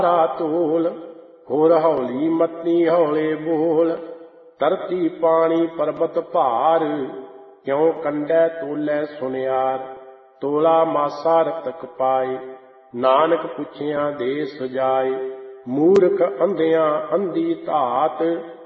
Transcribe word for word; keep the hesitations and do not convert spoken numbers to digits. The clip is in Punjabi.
ਧੂਲ ਹੋਰ ਹੌਲੀ ਮਤੀ ਹੌਲੇ ਬੋਲ। ਧਰਤੀ ਪਾਣੀ ਪਰਬਤ ਭਾਰ ਕਿਉਂ ਕੰਡੈ ਤੋਲੈ ਸੁਨਿਆਰ। ਤੋਲਾ ਮਾਸਾ ਰਤਕ ਪਾਏ ਨਾਨਕ ਪੁੱਛਿਆ ਦੇ ਸਜਾਏ। ਮੂਰਖ ਅੰਧਿਆਂ ਅੰਧੀ ਧਾਤ